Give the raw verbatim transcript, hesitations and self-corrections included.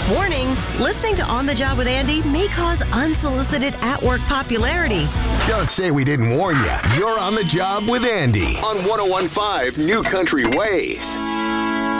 Warning, listening to On the Job with Andy may cause unsolicited at-work popularity. Don't say we didn't warn you. You're on the job with Andy on one oh one point five New Country Ways.